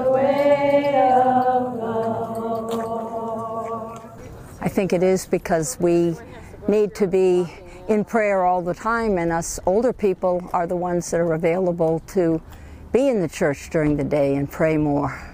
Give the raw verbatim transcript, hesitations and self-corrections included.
the way of the Lord. I think it is because we need to be in prayer all the time, and us older people are the ones that are available to be in the church during the day and pray more.